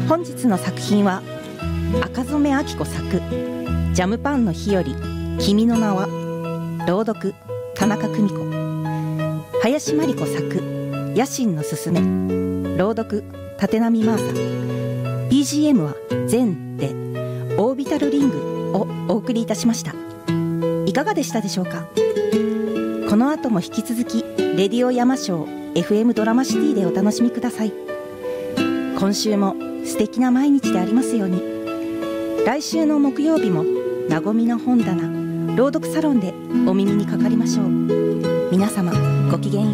本日の作品は赤染明子作ジャムパンの日より君の名は、朗読田中久美子。林真理子作野心のすすめ、朗読立浪真麻。 BGM は全でオービタルリングをお送りいたしました。いかがでしたでしょうか。この後も引き続きレディオ山椒 FM ドラマシティでお楽しみください。今週も素敵な毎日でありますように。来週の木曜日もなごみの本棚朗読サロンでお耳にかかりましょう。皆様ごきげんよう。